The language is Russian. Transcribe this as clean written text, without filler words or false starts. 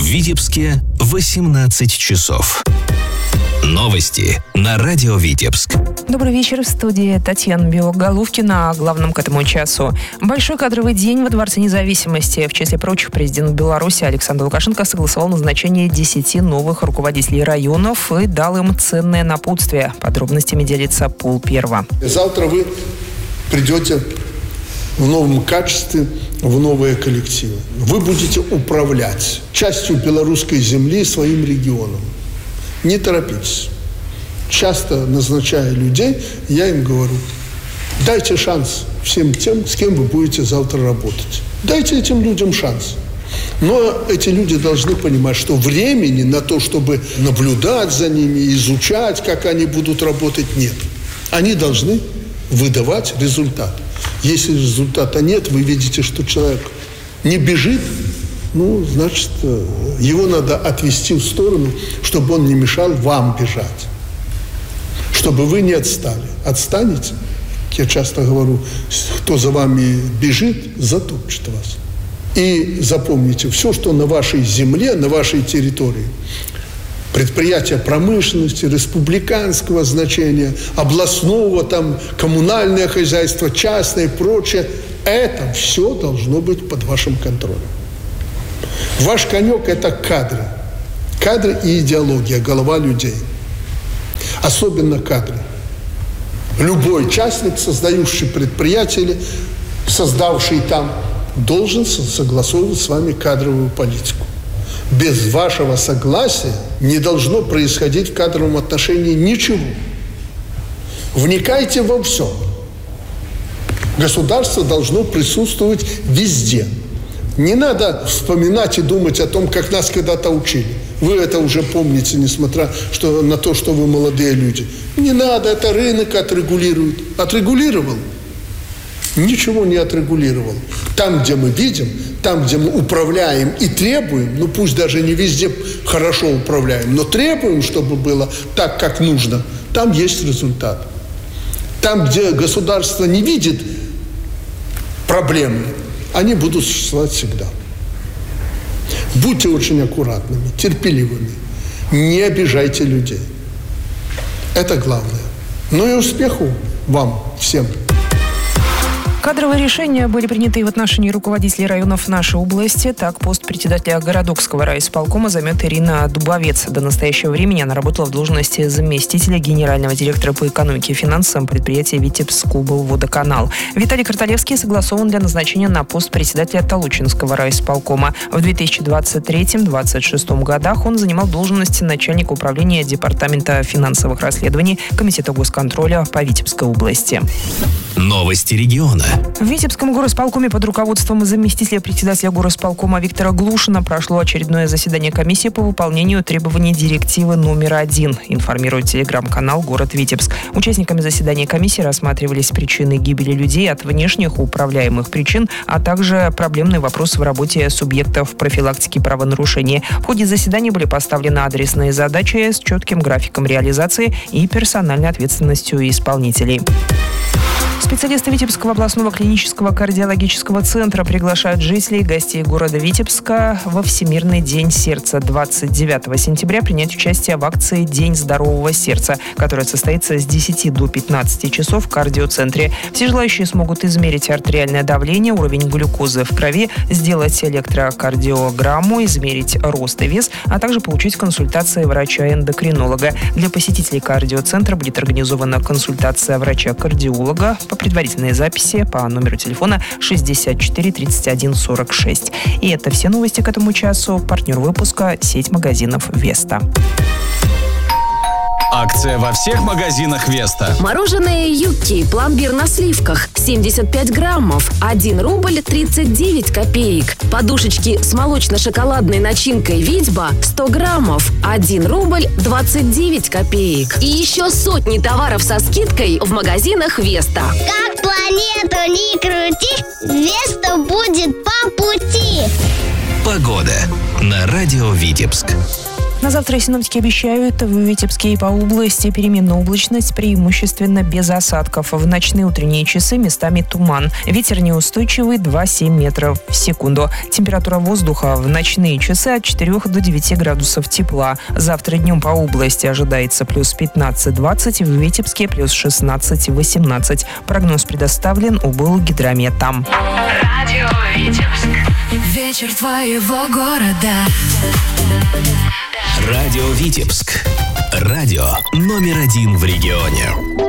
Витебске 18 часов. Новости на радио Витебск. Добрый вечер, в студии Татьяна Белоголовкина. О главном к этому часу. Большой кадровый день во Дворце независимости. В числе прочих, президент Беларуси Александр Лукашенко согласовал назначение 10 новых руководителей районов и дал им ценное напутствие. Подробностями делится Пол Перва. Завтра вы придете в новом качестве, в новые коллективы. Вы будете управлять частью белорусской земли своим регионом. Не торопитесь. Часто, назначая людей, я им говорю: дайте шанс всем тем, с кем вы будете завтра работать. Дайте этим людям шанс. Но эти люди должны понимать, что времени на то, чтобы наблюдать за ними, изучать, как они будут работать, нет. Они должны выдавать результат. Если результата нет, вы видите, что человек не бежит, значит, его надо отвести в сторону, чтобы он не мешал вам бежать. Чтобы вы не отстали. Отстанете, я часто говорю, кто за вами бежит, затопчет вас. И запомните, все, что на вашей земле, на вашей территории, предприятия промышленности, республиканского значения, областного, коммунальное хозяйство, частное и прочее, это все должно быть под вашим контролем. Ваш конек – это кадры. Кадры и идеология, голова людей. Особенно кадры. Любой участник, создающий предприятие или создавший там, должен согласовывать с вами кадровую политику. Без вашего согласия не должно происходить в кадровом отношении ничего. Вникайте во все. Государство должно присутствовать везде. Не надо вспоминать и думать о том, как нас когда-то учили. Вы это уже помните, несмотря на то, что вы молодые люди. Не надо, это рынок отрегулирует. Отрегулировал? Ничего не отрегулировал. Там, где мы видим, там, где мы управляем и требуем, пусть даже не везде хорошо управляем, но требуем, чтобы было так, как нужно, там есть результат. Там, где государство не видит проблемы, они будут существовать всегда. Будьте очень аккуратными, терпеливыми. Не обижайте людей. Это главное. И успеху вам всем. Кадровые решения были приняты и в отношении руководителей районов нашей области. Так, пост председателя Городокского райисполкома займет Ирина Дубовец. До настоящего времени она работала в должности заместителя генерального директора по экономике и финансам предприятия «Витебскоблводоканал». Виталий Карталевский согласован для назначения на пост председателя Толучинского райисполкома. В 2023-2026 годах он занимал должность начальника управления Департамента финансовых расследований Комитета госконтроля по Витебской области. Новости региона. В Витебском горосполкоме под руководством заместителя председателя горосполкома Виктора Глушина прошло очередное заседание комиссии по выполнению требований директивы номер 1, информирует телеграм-канал «Город Витебск». Участниками заседания комиссии рассматривались причины гибели людей от внешних управляемых причин, а также проблемные вопросы в работе субъектов профилактики правонарушений. В ходе заседания были поставлены адресные задачи с четким графиком реализации и персональной ответственностью исполнителей. Специалисты Витебского областного клинического кардиологического центра приглашают жителей и гостей города Витебска во Всемирный день сердца 29 сентября принять участие в акции «День здорового сердца», которая состоится с 10 до 15 часов в кардиоцентре. Все желающие смогут измерить артериальное давление, уровень глюкозы в крови, сделать электрокардиограмму, измерить рост и вес, а также получить консультации врача-эндокринолога. Для посетителей кардиоцентра будет организована консультация врача-кардиолога по предварительной записи по номеру телефона 64 31 46. И это все новости к этому часу. Партнер выпуска – сеть магазинов «Веста». Акция во всех магазинах «Веста». Мороженое «Юкки», пломбир на сливках, 75 граммов, 1 рубль 39 копеек. Подушечки с молочно-шоколадной начинкой «Витьба», 100 граммов, 1 рубль 29 копеек. И еще сотни товаров со скидкой в магазинах «Веста». Как планету не крути, «Веста» будет по пути. Погода на радио Витебск. На завтра синоптики обещают в Витебске и по области переменная облачность, преимущественно без осадков. В ночные утренние часы местами туман. Ветер неустойчивый 2,7 метров в секунду. Температура воздуха в ночные часы от 4 до 9 градусов тепла. Завтра днем по области ожидается плюс 15-20, в Витебске плюс 16-18. Прогноз предоставлен УБЛГидрометом. Радио Витебск. Вечер твоего города. Радио Витебск. Радио номер 1 в регионе.